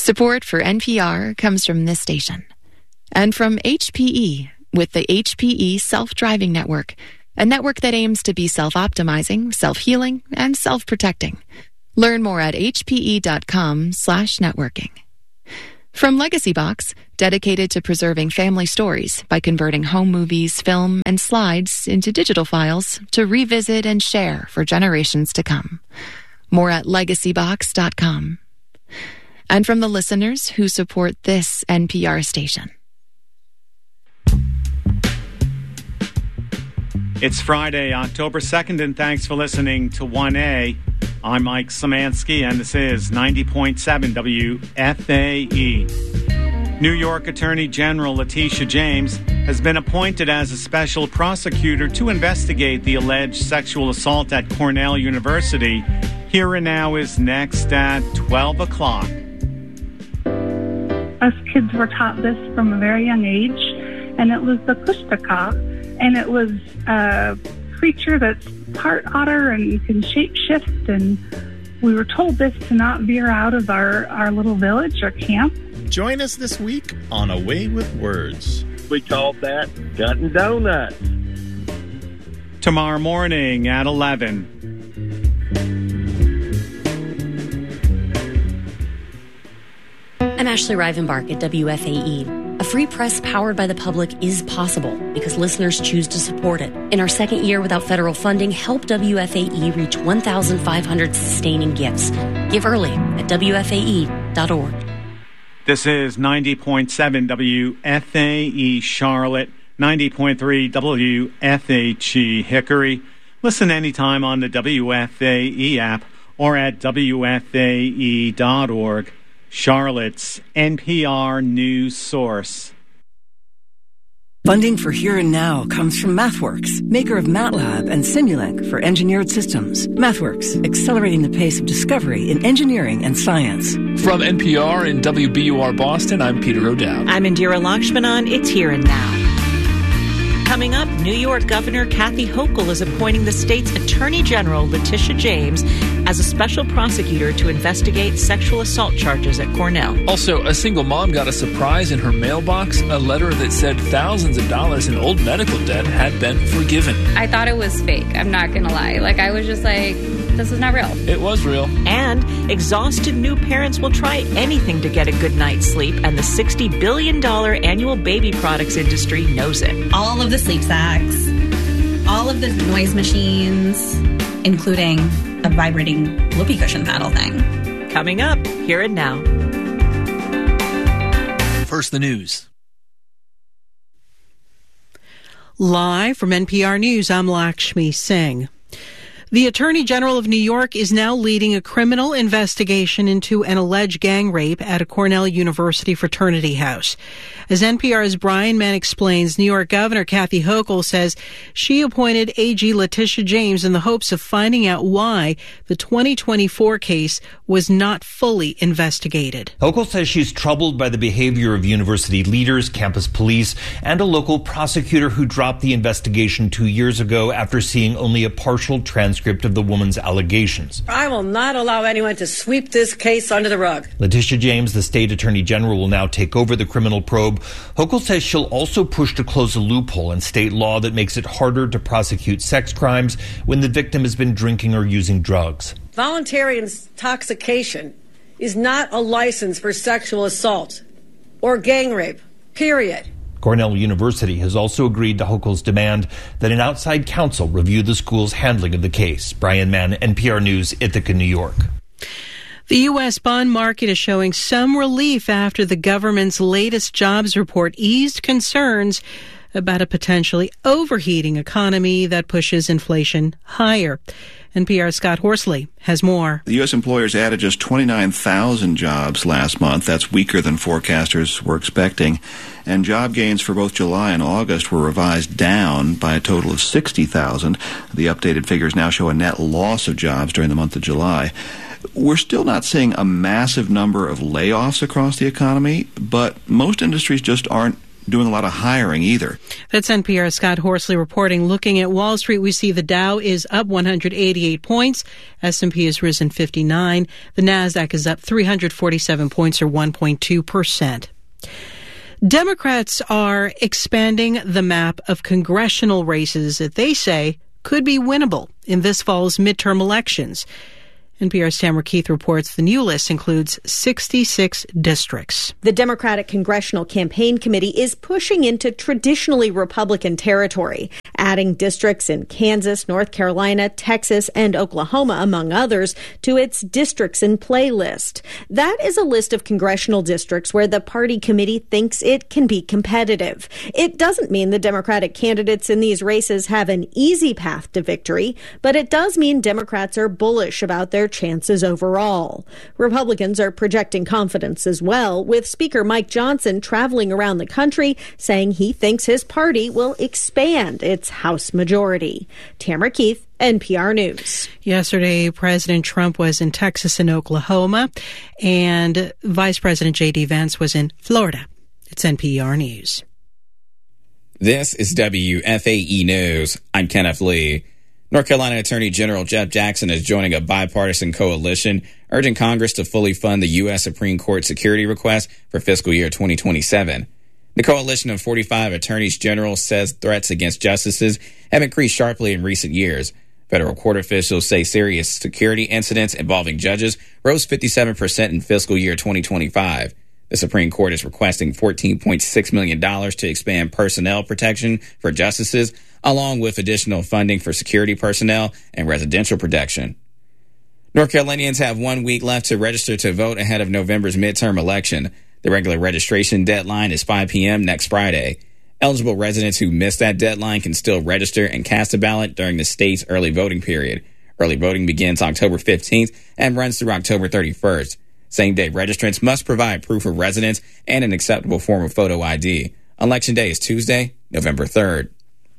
Support for NPR comes from this station. And from HPE, with the HPE Self-Driving Network, a network that aims to be self-optimizing, self-healing, and self-protecting. Learn more at hpe.com/networking. From Legacy Box, dedicated to preserving family stories by converting home movies, film, and slides into digital files to revisit and share for generations to come. More at legacybox.com. And from the listeners who support this NPR station. It's Friday, October 2nd, and thanks for listening to 1A. I'm Mike Szymanski, and this is 90.7 WFAE. New York Attorney General Letitia James has been appointed as a special prosecutor to investigate the alleged sexual assault at Cornell University. Here and Now is next at 12 o'clock. Us kids were taught this from a very young age, and it was the Kushtaka, and it was a creature that's part otter and can shape-shift, and we were told this to not veer out of our little village or camp. Join us this week on A Way with Words. We called that Cutting Donuts. Tomorrow morning at 11. I'm Ashley Rivenbark at WFAE. A free press powered by the public is possible because listeners choose to support it. In our second year without federal funding, help WFAE reach 1,500 sustaining gifts. Give early at WFAE.org. This is 90.7 WFAE Charlotte, 90.3 WFHE Hickory. Listen anytime on the WFAE app or at WFAE.org. Charlotte's NPR news source. Funding for Here and Now comes from MathWorks, maker of MATLAB and Simulink for engineered systems. MathWorks, accelerating the pace of discovery in engineering and science. From NPR and WBUR Boston, I'm Peter O'Dowd. I'm Indira Lakshmanan. It's Here and Now. Coming up, New York Governor Kathy Hochul is appointing the state's Attorney General, Letitia James, as a special prosecutor to investigate sexual assault charges at Cornell. Also, a single mom got a surprise in her mailbox, a letter that said thousands of dollars in old medical debt had been forgiven. I thought it was fake, I'm not going to lie. I was just like, this is not real. It was real. And exhausted new parents will try anything to get a good night's sleep, and the $60 billion annual baby products industry knows it. All of the sleep sacks, all of the noise machines, including a vibrating whoopee cushion paddle thing. Coming up, Here and Now. First, the news. Live from NPR News, I'm Lakshmi Singh. The Attorney General of New York is now leading a criminal investigation into an alleged gang rape at a Cornell University fraternity house. As NPR's Brian Mann explains, New York Governor Kathy Hochul says she appointed AG Letitia James in the hopes of finding out why the 2024 case was not fully investigated. Hochul says she's troubled by the behavior of university leaders, campus police, and a local prosecutor who dropped the investigation 2 years ago after seeing only a partial transcript of the woman's allegations. I will not allow anyone to sweep this case under the rug. Letitia James, the state attorney general, will now take over the criminal probe. Hochul says she'll also push to close a loophole in state law that makes it harder to prosecute sex crimes when the victim has been drinking or using drugs. Voluntary intoxication is not a license for sexual assault or gang rape, period. Cornell University has also agreed to Hochul's demand that an outside counsel review the school's handling of the case. Brian Mann, NPR News, Ithaca, New York. The U.S. bond market is showing some relief after the government's latest jobs report eased concerns about a potentially overheating economy that pushes inflation higher. NPR's Scott Horsley has more. The U.S. employers added just 29,000 jobs last month. That's weaker than forecasters were expecting. And job gains for both July and August were revised down by a total of 60,000. The updated figures now show a net loss of jobs during the month of July. We're still not seeing a massive number of layoffs across the economy, but most industries just aren't doing a lot of hiring either. That's NPR's Scott Horsley reporting. Looking at Wall Street, we see the Dow is up 188 points. S&P has risen 59. The NASDAQ is up 347 points, or 1.2%. Democrats are expanding the map of congressional races that they say could be winnable in this fall's midterm elections. NPR's Tamara Keith reports the new list includes 66 districts. The Democratic Congressional Campaign Committee is pushing into traditionally Republican territory, adding districts in Kansas, North Carolina, Texas, and Oklahoma, among others, to its Districts in Play list. That is a list of congressional districts where the party committee thinks it can be competitive. It doesn't mean the Democratic candidates in these races have an easy path to victory, but it does mean Democrats are bullish about their chances overall. Republicans are projecting confidence as well, with Speaker Mike Johnson traveling around the country saying he thinks his party will expand its House majority. Tamara Keith, NPR News. Yesterday, President Trump was in Texas and Oklahoma, and Vice President J.D. Vance was in Florida. It's NPR News. This is WFAE News. I'm Kenneth Lee. North Carolina Attorney General Jeff Jackson is joining a bipartisan coalition urging Congress to fully fund the U.S. Supreme Court security request for fiscal year 2027. The coalition of 45 attorneys general says threats against justices have increased sharply in recent years. Federal court officials say serious security incidents involving judges rose 57% in fiscal year 2025. The Supreme Court is requesting $14.6 million to expand personnel protection for justices, along with additional funding for security personnel and residential protection. North Carolinians have 1 week left to register to vote ahead of November's midterm election. The regular registration deadline is 5 p.m. next Friday. Eligible residents who miss that deadline can still register and cast a ballot during the state's early voting period. Early voting begins October 15th and runs through October 31st. Same-day registrants must provide proof of residence and an acceptable form of photo ID. Election day is Tuesday, November 3rd.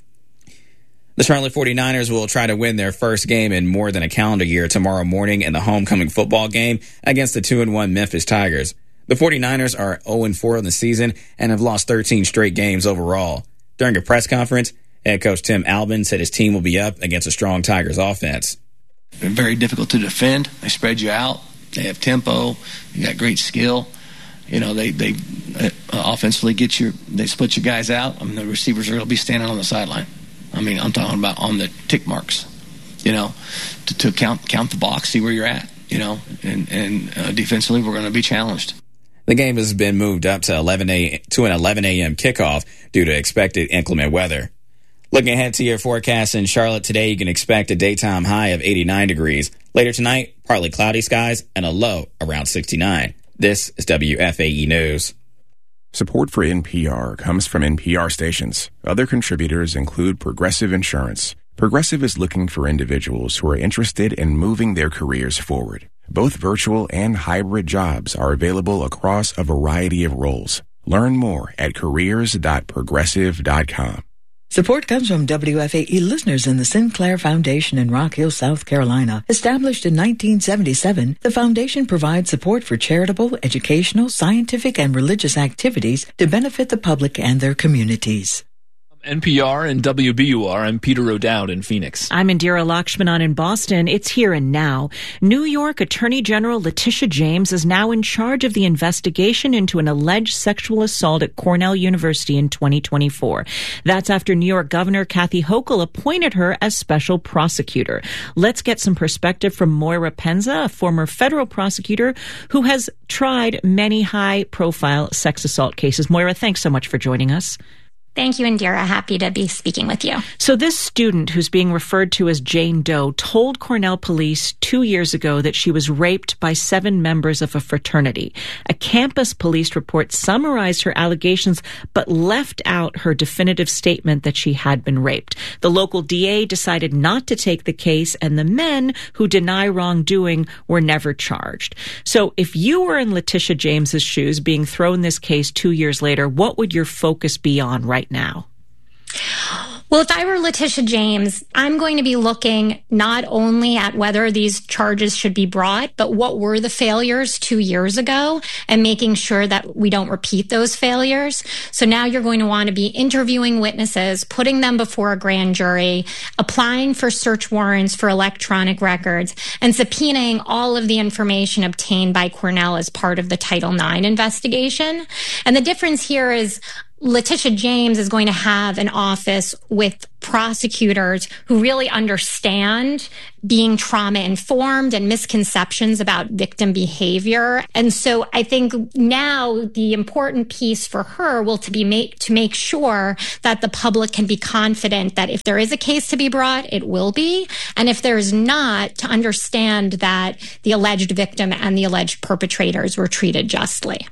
The Charlotte 49ers will try to win their first game in more than a calendar year tomorrow morning in the homecoming football game against the 2-1 Memphis Tigers. The 49ers are 0-4 in the season and have lost 13 straight games overall. During a press conference, head coach Tim Albin said his team will be up against a strong Tigers offense. They're very difficult to defend. They spread you out. They have tempo. You got great skill. You know, they offensively they split you guys out. I mean, the receivers are going to be standing on the sideline. I mean, I'm talking about on the tick marks, you know, to count the box, see where you're at, you know, and defensively we're going to be challenged. The game has been moved up to an 11 a.m. kickoff due to expected inclement weather. Looking ahead to your forecast in Charlotte today, you can expect a daytime high of 89 degrees. Later tonight, partly cloudy skies and a low around 69. This is WFAE News. Support for NPR comes from NPR stations. Other contributors include Progressive Insurance. Progressive is looking for individuals who are interested in moving their careers forward. Both virtual and hybrid jobs are available across a variety of roles. Learn more at careers.progressive.com. Support comes from WFAE listeners in the Sinclair Foundation in Rock Hill, South Carolina. Established in 1977, the foundation provides support for charitable, educational, scientific, and religious activities to benefit the public and their communities. NPR and WBUR. I'm Peter O'Dowd in Phoenix. I'm Indira Lakshmanan in Boston. It's Here and Now. New York Attorney General Letitia James is now in charge of the investigation into an alleged sexual assault at Cornell University in 2024. That's after New York Governor Kathy Hochul appointed her as special prosecutor. Let's get some perspective from Moira Penza, a former federal prosecutor who has tried many high-profile sex assault cases. Moira, thanks so much for joining us. Thank you, Indira. Happy to be speaking with you. So this student who's being referred to as Jane Doe told Cornell police 2 years ago that she was raped by 7 members of a fraternity. A campus police report summarized her allegations but left out her definitive statement that she had been raped. The local DA decided not to take the case, and the men who deny wrongdoing were never charged. So if you were in Letitia James's shoes being thrown this case 2 years later, what would your focus be on right now? Well, if I were Letitia James, I'm going to be looking not only at whether these charges should be brought, but what were the failures 2 years ago and making sure that we don't repeat those failures. So now you're going to want to be interviewing witnesses, putting them before a grand jury, applying for search warrants for electronic records, and subpoenaing all of the information obtained by Cornell as part of the Title IX investigation. And the difference here is Letitia James is going to have an office with prosecutors who really understand being trauma-informed and misconceptions about victim behavior. And so I think now the important piece for her will to make sure that the public can be confident that if there is a case to be brought, it will be. And if there's not, to understand that the alleged victim and the alleged perpetrators were treated justly.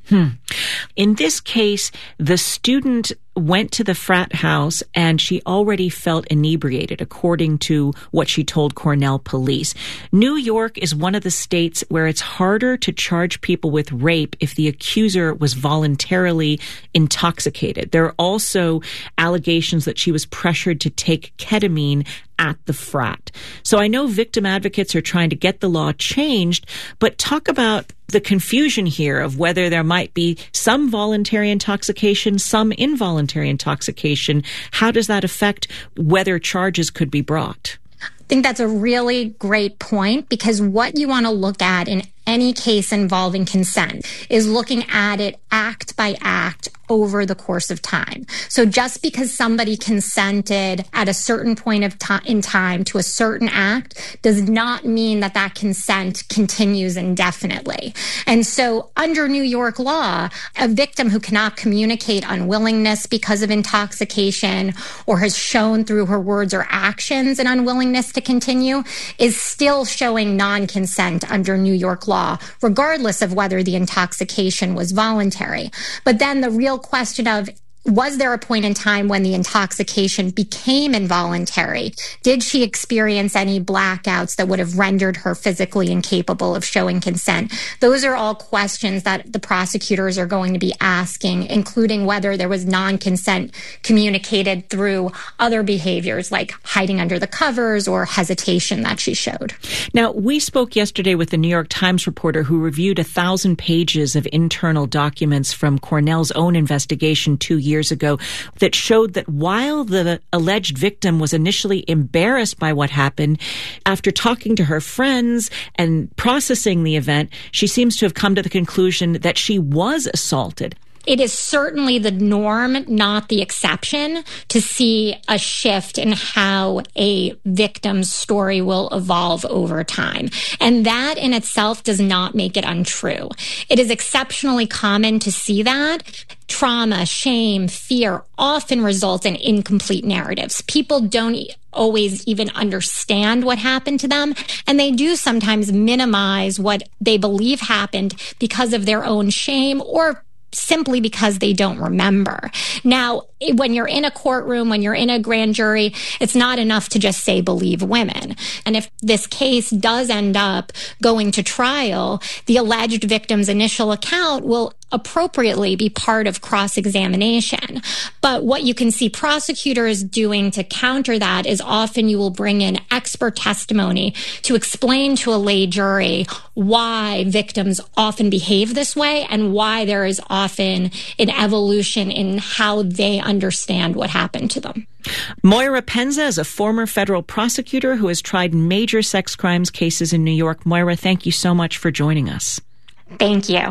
In this case, the student went to the frat house and she already felt inebriated, according to what she told Cornell police. New York is one of the states where it's harder to charge people with rape if the accuser was voluntarily intoxicated. There are also allegations that she was pressured to take ketamine at the frat. So I know victim advocates are trying to get the law changed, but talk about the confusion here of whether there might be some voluntary intoxication, some involuntary intoxication. How does that affect whether charges could be brought? I think that's a really great point, because what you want to look at in any case involving consent is looking at it act by act over the course of time. So just because somebody consented at a certain point of in time to a certain act does not mean that that consent continues indefinitely. And so under New York law, a victim who cannot communicate unwillingness because of intoxication or has shown through her words or actions an unwillingness to continue is still showing non-consent under New York law, regardless of whether the intoxication was voluntary. But then the real question of, was there a point in time when the intoxication became involuntary? Did she experience any blackouts that would have rendered her physically incapable of showing consent? Those are all questions that the prosecutors are going to be asking, including whether there was non-consent communicated through other behaviors like hiding under the covers or hesitation that she showed. Now, we spoke yesterday with the New York Times reporter who reviewed 1,000 pages of internal documents from Cornell's own investigation 2 years ago that showed that while the alleged victim was initially embarrassed by what happened, after talking to her friends and processing the event, she seems to have come to the conclusion that she was assaulted. It is certainly the norm, not the exception, to see a shift in how a victim's story will evolve over time. And that in itself does not make it untrue. It is exceptionally common to see that. Trauma, shame, fear often result in incomplete narratives. People don't always even understand what happened to them, and they do sometimes minimize what they believe happened because of their own shame or simply because they don't remember. Now, when you're in a courtroom, when you're in a grand jury, it's not enough to just say believe women. And if this case does end up going to trial, the alleged victim's initial account will appropriately be part of cross-examination. But what you can see prosecutors doing to counter that is often you will bring in expert testimony to explain to a lay jury why victims often behave this way and why there is often an evolution in how they understand what happened to them. Moira Penza is a former federal prosecutor who has tried major sex crimes cases in New York. Moira, thank you so much for joining us. Thank you.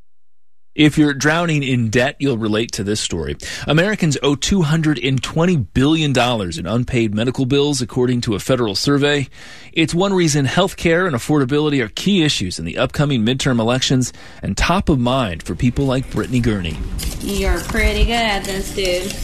If you're drowning in debt, you'll relate to this story. Americans owe $220 billion in unpaid medical bills, according to a federal survey. It's one reason health care and affordability are key issues in the upcoming midterm elections and top of mind for people like Brittany Gurney. You're pretty good at this,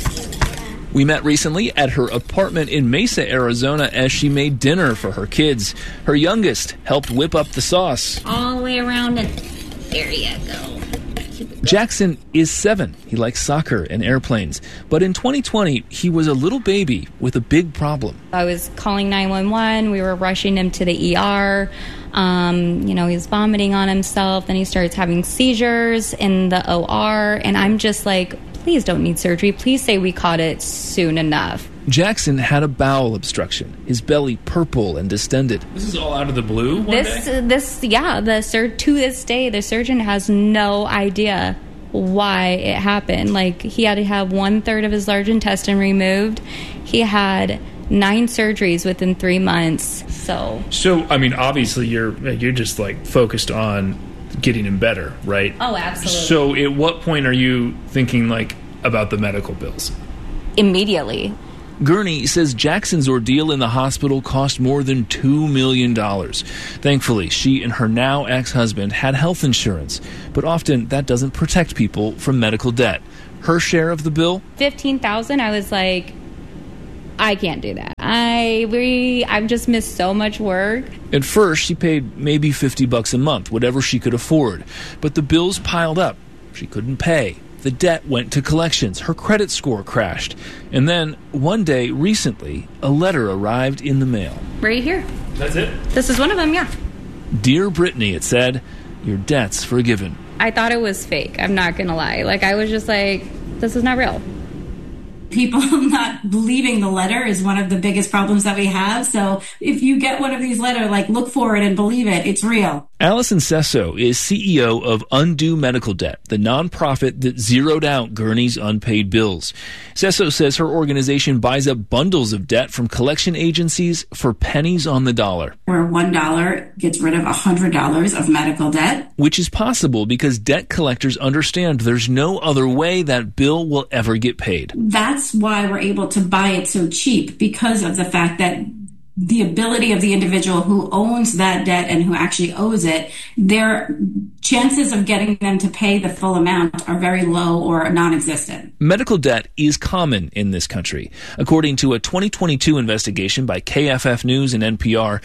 dude. We met recently at her apartment in Mesa, Arizona, as she made dinner for her kids. Her youngest helped whip up the sauce. All the way around and there you go. Jackson is 7. He likes soccer and airplanes. But in 2020, he was a little baby with a big problem. I was calling 911. We were rushing him to the ER. He was vomiting on himself. Then he starts having seizures in the OR. And I'm just like, please don't need surgery. Please say we caught it soon enough. Jackson had a bowel obstruction, his belly purple and distended. This is all out of the blue To this day, the surgeon has no idea why it happened. Like, he had to have 1/3 of his large intestine removed. He had 9 surgeries within 3 months. So I mean, obviously you're just like focused on getting him better, right? Oh, absolutely. So at what point are you thinking like about the medical bills? Immediately. Gurney says Jackson's ordeal in the hospital cost more than $2 million. Thankfully, she and her now ex-husband had health insurance, but often that doesn't protect people from medical debt. Her share of the bill? $15,000. I was like, I can't do that. I've just missed so much work. At first, she paid maybe $50 a month, whatever she could afford. But the bills piled up. She couldn't pay. The debt went to collections. Her credit score crashed. And then, one day, recently, a letter arrived in the mail. Right here. That's it? This is one of them, yeah. Dear Brittany, it said, your debt's forgiven. I thought it was fake. I'm not going to lie. Like, I was just like, this is not real. People not believing the letter is one of the biggest problems that we have. So if you get one of these letters, like, look for it and believe it. It's real. Allison Sesso is CEO of Undo Medical Debt, the nonprofit that zeroed out Gurney's unpaid bills. Sesso says her organization buys up bundles of debt from collection agencies for pennies on the dollar. Where $1 gets rid of $100 of medical debt. Which is possible because debt collectors understand there's no other way that bill will ever get paid. That's why we're able to buy it so cheap, because of the fact that the ability of the individual who owns that debt and who actually owes it, their chances of getting them to pay the full amount are very low or non-existent. Medical debt is common in this country. According to a 2022 investigation by KFF News and NPR,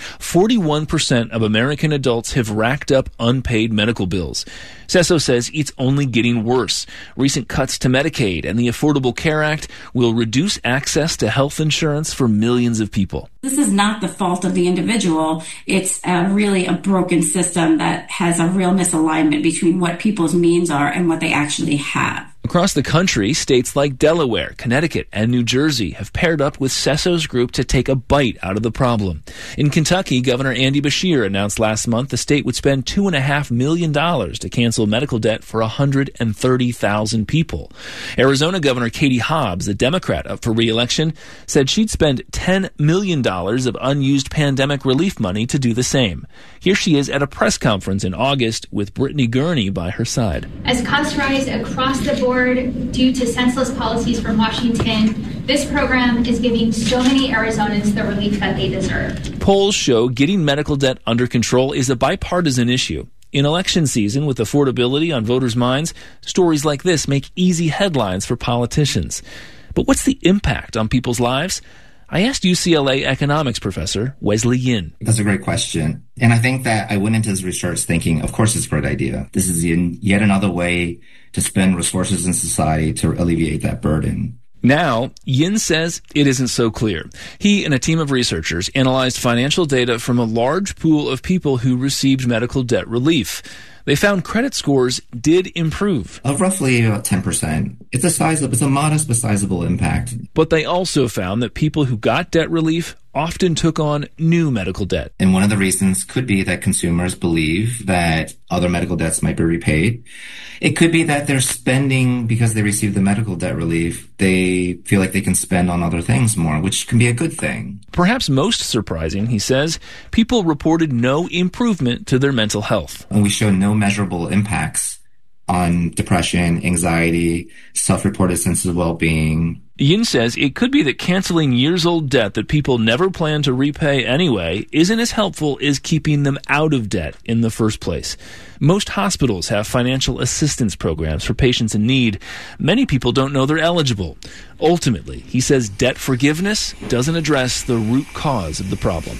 41% of American adults have racked up unpaid medical bills. Sesso says it's only getting worse. Recent cuts to Medicaid and the Affordable Care Act will reduce access to health insurance for millions of people. This is not the fault of the individual. It's really a broken system that has a real misalignment between what people's means are and what they actually have. Across the country, states like Delaware, Connecticut, and New Jersey have paired up with Sesso's group to take a bite out of the problem. In Kentucky, Governor Andy Beshear announced last month the state would spend $2.5 million to cancel medical debt for 130,000 people. Arizona Governor Katie Hobbs, a Democrat up for re-election, said she'd spend $10 million of unused pandemic relief money to do the same. Here she is at a press conference in August with Brittany Gurney by her side. As costs rise across the board due to senseless policies from Washington, this program is giving so many Arizonans the relief that they deserve. Polls show getting medical debt under control is a bipartisan issue. In election season, with affordability on voters' minds, stories like this make easy headlines for politicians. But what's the impact on people's lives? I asked UCLA economics professor Wesley Yin. That's a great question. And I think that I went into this research thinking, of course, it's a great idea. This is yet another way to spend resources in society to alleviate that burden. Now, Yin says it isn't so clear. He and a team of researchers analyzed financial data from a large pool of people who received medical debt relief. They found credit scores did improve. Roughly about 10%. It's a modest but sizable impact. But they also found that people who got debt relief often took on new medical debt. And one of the reasons could be that consumers believe that other medical debts might be repaid. It could be that they're spending because they received the medical debt relief. They feel like they can spend on other things more, which can be a good thing. Perhaps most surprising, he says, people reported no improvement to their mental health. And we show no measurable impacts on depression, anxiety, self-reported sense of well-being. Yin says it could be that canceling years-old debt that people never plan to repay anyway isn't as helpful as keeping them out of debt in the first place. Most hospitals have financial assistance programs for patients in need. Many people don't know they're eligible. Ultimately, he says debt forgiveness doesn't address the root cause of the problem.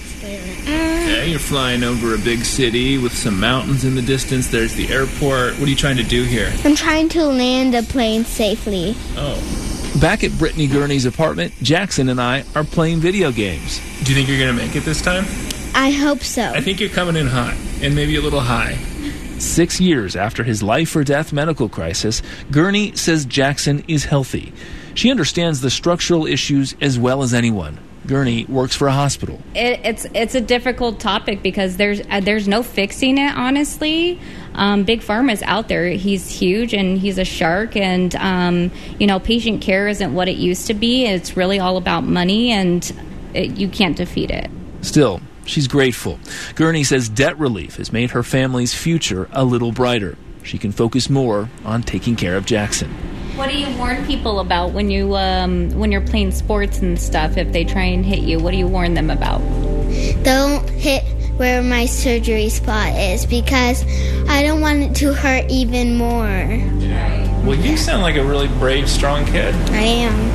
Okay, you're flying over a big city with some mountains in the distance. There's the airport. What are you trying to do here? I'm trying to land the plane safely. Oh. Back at Brittany Gurney's apartment, Jackson and I are playing video games. Do you think you're going to make it this time? I hope so. I think you're coming in hot and maybe a little high. 6 years after his life-or-death medical crisis, Gurney says Jackson is healthy. She understands the structural issues as well as anyone. Gurney works for a hospital. It's a difficult topic because there's no fixing it, honestly. Big Pharma's out there. He's huge and he's a shark, and patient care isn't what it used to be. It's really all about money, and you can't defeat it. Still, she's grateful. Gurney says debt relief has made her family's future a little brighter. She can focus more on taking care of Jackson. What do you warn people about when you're playing sports and stuff? If they try and hit you, what do you warn them about? Don't hit where my surgery spot is because I don't want it to hurt even more. Yeah. Well, you sound like a really brave, strong kid. I am.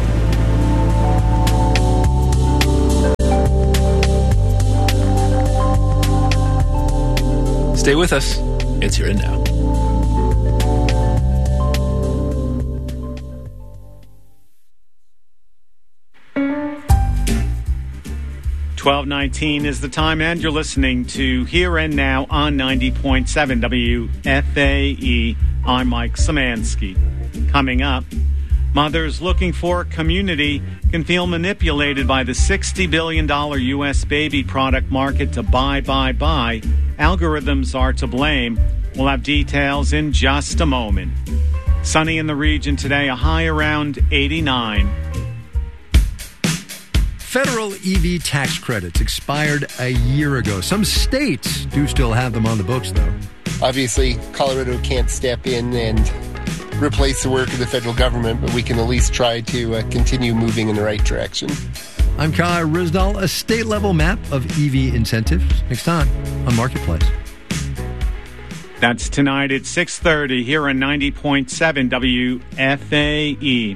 Stay with us. It's Here and Now. .19 is the time, and you're listening to Here and Now on 90.7 WFAE. I'm Mike Szymanski. Coming up, mothers looking for community can feel manipulated by the $60 billion U.S. baby product market to buy. Algorithms are to blame. We'll have details in just a moment. Sunny in the region today, a high around 89. Federal EV tax credits expired a year ago. Some states do still have them on the books, though. Obviously, Colorado can't step in and replace the work of the federal government, but we can at least try to continue moving in the right direction. I'm Kai Rizdal. A state-level map of EV incentives next time on Marketplace. That's tonight at 6:30 here on 90.7 WFAE.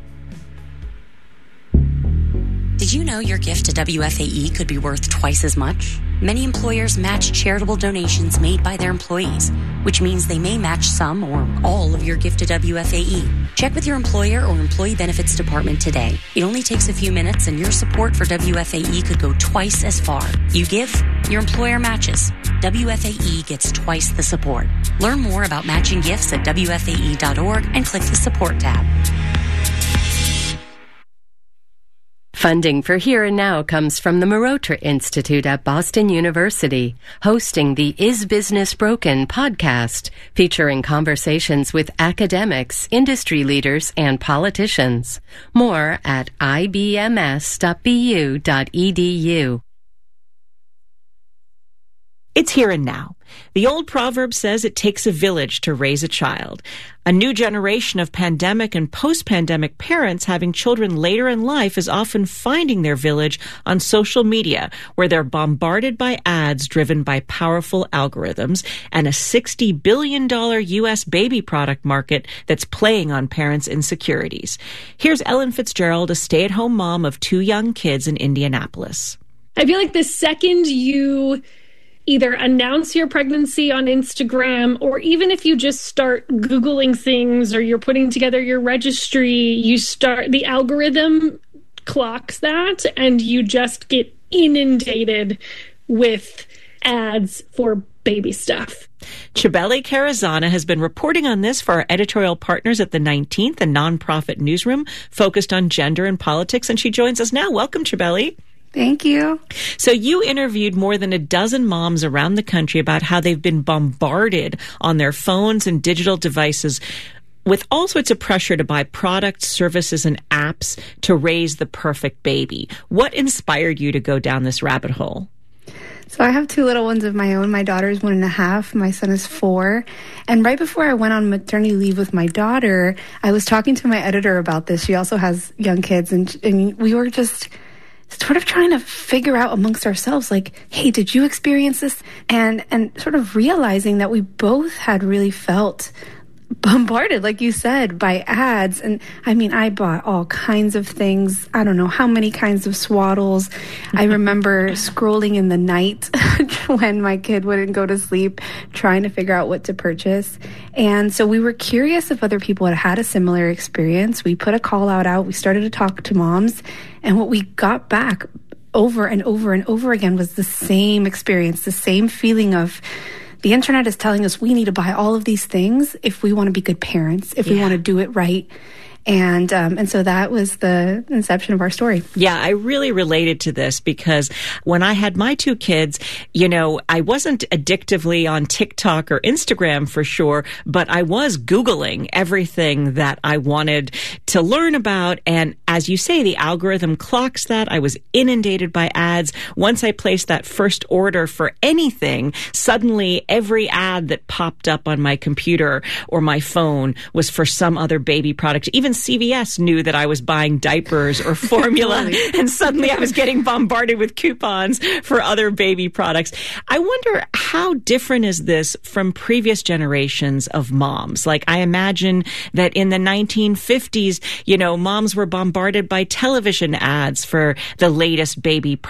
Did you know your gift to WFAE could be worth twice as much? Many employers match charitable donations made by their employees, which means they may match some or all of your gift to WFAE. Check with your employer or employee benefits department today. It only takes a few minutes, and your support for WFAE could go twice as far. You give, your employer matches. WFAE gets twice the support. Learn more about matching gifts at WFAE.org and click the support tab. Funding for Here and Now comes from the Marotra Institute at Boston University, hosting the Is Business Broken podcast, featuring conversations with academics, industry leaders, and politicians. More at ibms.bu.edu. It's Here and Now. The old proverb says it takes a village to raise a child. A new generation of pandemic and post-pandemic parents having children later in life is often finding their village on social media, where they're bombarded by ads driven by powerful algorithms and a $60 billion U.S. baby product market that's playing on parents' insecurities. Here's Ellen Fitzgerald, a stay-at-home mom of 2 young kids in Indianapolis. I feel like the second you either announce your pregnancy on Instagram, or even if you just start Googling things or you're putting together your registry, the algorithm clocks that and you just get inundated with ads for baby stuff. Chibeli Carazana has been reporting on this for our editorial partners at the 19th, a nonprofit newsroom focused on gender and politics, and she joins us now. Welcome, Chibeli. Thank you. So you interviewed more than a dozen moms around the country about how they've been bombarded on their phones and digital devices with all sorts of pressure to buy products, services, and apps to raise the perfect baby. What inspired you to go down this rabbit hole? So I have 2 little ones of my own. My daughter is 1.5. My son is 4. And right before I went on maternity leave with my daughter, I was talking to my editor about this. She also has young kids, and we were just sort of trying to figure out amongst ourselves, like, hey, did you experience this? And sort of realizing that we both had really felt bombarded, like you said, by ads. And I mean, I bought all kinds of things. I don't know how many kinds of swaddles. I remember scrolling in the night when my kid wouldn't go to sleep, trying to figure out what to purchase. And so we were curious if other people had had a similar experience. We put a call out. We started to talk to moms. And what we got back over and over and over again was the same experience, the same feeling of the internet is telling us we need to buy all of these things if we want to be good parents, if we want to do it right. And so that was the inception of our story. Yeah, I really related to this because when I had my two kids, you know, I wasn't addictively on TikTok or Instagram for sure, but I was Googling everything that I wanted to learn about. And as you say, the algorithm clocks that. I was inundated by ads. Once I placed that first order for anything, suddenly every ad that popped up on my computer or my phone was for some other baby product. Even CVS knew that I was buying diapers or formula, and suddenly I was getting bombarded with coupons for other baby products. I wonder how different is this from previous generations of moms? Like, I imagine that in the 1950s, you know, moms were bombarded by television ads for the latest baby products.